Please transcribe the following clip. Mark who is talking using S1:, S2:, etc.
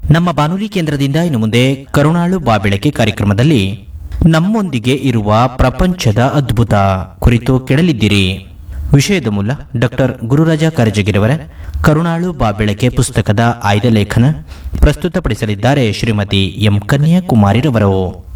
S1: ನಮ್ಮ ಬಾನುಲಿ ಕೇಂದ್ರದಿಂದ ಇನ್ನು ಮುಂದೆ ಕರುಣಾಳು ಬಾಬೆಳಕೆ ಕಾರ್ಯಕ್ರಮದಲ್ಲಿ ನಮ್ಮೊಂದಿಗೆ ಇರುವ ಪ್ರಪಂಚದ ಅದ್ಭುತ ಕುರಿತು ಕೇಳಲಿದ್ದೀರಿ. ವಿಷಯದ ಮೂಲ ಡಾಕ್ಟರ್ ಗುರುರಾಜ ಕರಜಗಿರವರ ಕರುಣಾಳು ಬಾಬೆಳಕೆ ಪುಸ್ತಕದ ಆಯ್ದ ಲೇಖನ ಪ್ರಸ್ತುತಪಡಿಸಲಿದ್ದಾರೆ ಶ್ರೀಮತಿ ಎಂ ಕನ್ಯಾಕುಮಾರಿರವರು.